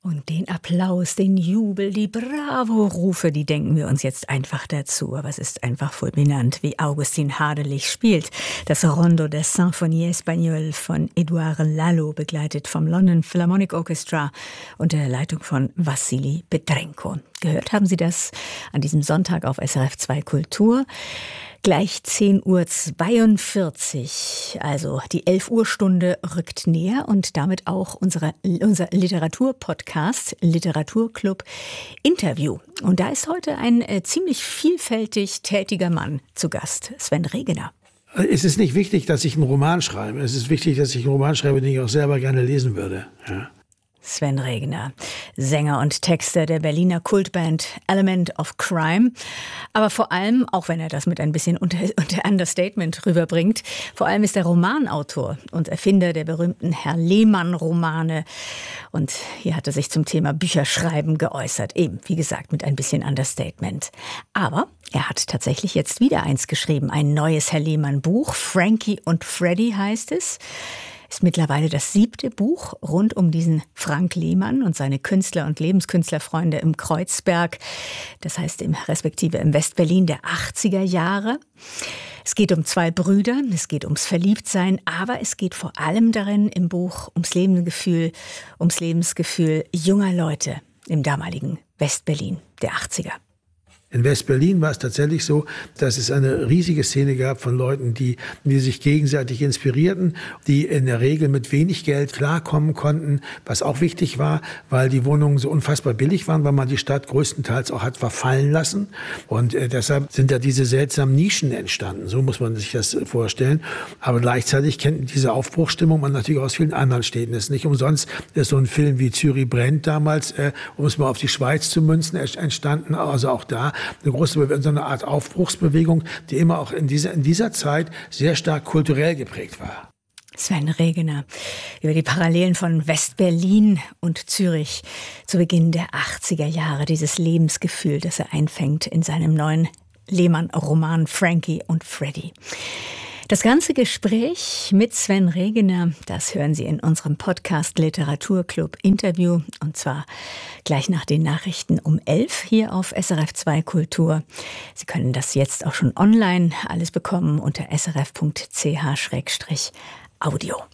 Und den Applaus, den Jubel, die Bravo-Rufe, die denken wir uns jetzt einfach dazu. Aber es ist einfach fulminant, wie Augustin Hardelich spielt. Das Rondo der Symphonie Espagnole von Eduard Lalo, begleitet vom London Philharmonic Orchestra unter der Leitung von Wassili Petrenko. Gehört haben Sie das an diesem Sonntag auf SRF 2 Kultur. Gleich 10:42 Uhr, also die 11 Uhr Stunde rückt näher und damit auch unser Literaturpodcast, Literaturclub Interview. Und da ist heute ein ziemlich vielfältig tätiger Mann zu Gast, Sven Regener. Es ist nicht wichtig, dass ich einen Roman schreibe. Es ist wichtig, dass ich einen Roman schreibe, den ich auch selber gerne lesen würde. Ja. Sven Regener, Sänger und Texter der Berliner Kultband Element of Crime. Aber vor allem, auch wenn er das mit ein bisschen unter Understatement rüberbringt, vor allem ist er Romanautor und Erfinder der berühmten Herr Lehmann-Romane. Und hier hat er sich zum Thema Bücherschreiben geäußert. Eben, wie gesagt, mit ein bisschen Understatement. Aber er hat tatsächlich jetzt wieder eins geschrieben, ein neues Herr Lehmann-Buch. Frankie und Freddy heißt es. Ist mittlerweile das 7. Buch rund um diesen Frank Lehmann und seine Künstler- und Lebenskünstlerfreunde im Kreuzberg. Das heißt respektive im Westberlin der 80er Jahre. Es geht um 2 Brüder, es geht ums Verliebtsein, aber es geht vor allem darin im Buch ums Lebensgefühl junger Leute im damaligen Westberlin der 80er. In West-Berlin war es tatsächlich so, dass es eine riesige Szene gab von Leuten, die sich gegenseitig inspirierten, die in der Regel mit wenig Geld klarkommen konnten, was auch wichtig war, weil die Wohnungen so unfassbar billig waren, weil man die Stadt größtenteils auch hat verfallen lassen. Und deshalb sind da diese seltsamen Nischen entstanden. So muss man sich das vorstellen. Aber gleichzeitig kennt diese Aufbruchsstimmung man natürlich aus vielen anderen Städten. Es ist nicht umsonst ist so ein Film wie Zürich brennt damals, um es mal auf die Schweiz zu münzen, entstanden. Also auch da so eine Art Aufbruchsbewegung, die immer auch in dieser Zeit sehr stark kulturell geprägt war. Sven Regener über die Parallelen von West-Berlin und Zürich zu Beginn der 80er Jahre, dieses Lebensgefühl, das er einfängt in seinem neuen Lehmann-Roman Frankie und Freddy. Das ganze Gespräch mit Sven Regener, das hören Sie in unserem Podcast Literaturclub Interview, und zwar gleich nach den Nachrichten um 11 hier auf SRF 2 Kultur. Sie können das jetzt auch schon online alles bekommen unter srf.ch/audio.